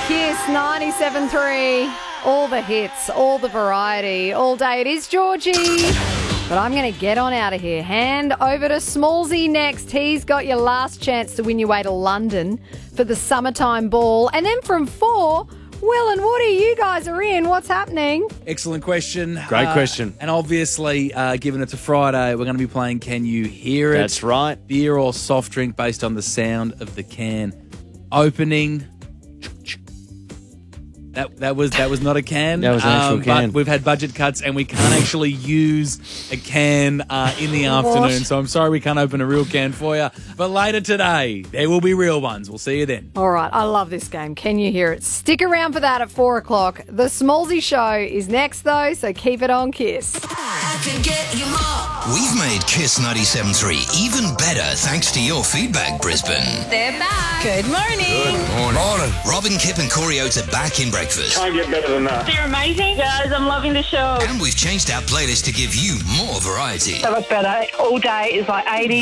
Kiss 97.3. All the hits, all the variety, all day. It is Georgie. But I'm going to get on out of here. Hand over to Smallsy next. He's got your last chance to win your way to London for the summertime ball. And then from 4, Will and Woody, you guys are in. What's happening? Excellent question. Great question. And obviously, given it's a Friday, we're going to be playing Can You Hear It? That's right. Beer or soft drink based on the sound of the can opening. That was not a can. That was an actual can. But we've had budget cuts and we can't actually use a can in the afternoon. So I'm sorry we can't open a real can for you. But later today, there will be real ones. We'll see you then. All right, I love this game. Can you hear it? Stick around for that at 4 o'clock. The Smallsy Show is next, though, so keep it on Kiss. I can get you more. We've made Kiss 97.3 even better thanks to your feedback, Brisbane. They're back. Good morning. Morning. Robin, Kip and Corey Oates are back in breakfast. Can't get better than that. They're amazing. Guys, I'm loving the show. And we've changed our playlist to give you more variety. So much better. All day is like 80s.